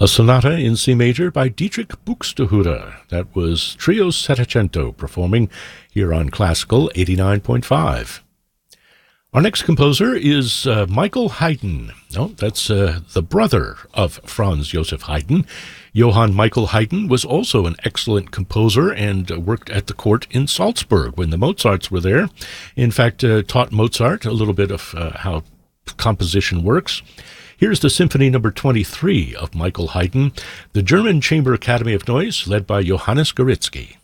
A sonata in C major by Dietrich Buxtehude. That was Trio Settecento performing here on Classical 89.5. Our next composer is Michael Haydn. No, that's the brother of Franz Joseph Haydn. Johann Michael Haydn was also an excellent composer and worked at the court in Salzburg when the Mozarts were there. In fact, taught Mozart a little bit of how composition works. Here's the Symphony Number 23 of Michael Haydn, the German Chamber Academy of Noise, led by Johannes Gorizki.